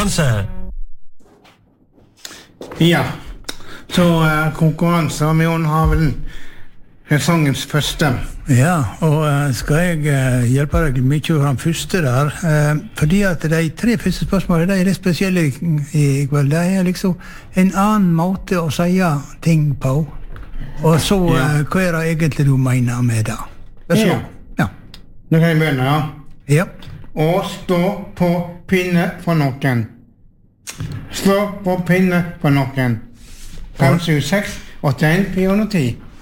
konkurranse. Ja, så konkurranse, og vi har vel sesongens første. Ja, og skal jeg hjelpe deg mye over den første der, fordi at de 3 første spørsmålene, de litt spesielle i kveld, det liksom en annen måte å si ting på, og så hva det egentlig du mener med det? Ja. Ja. Nå kan jeg begynne, ja. Ja. Å stå på pinne for noen. Stå på pinne for noen. 5, 7, 6, 81, 410.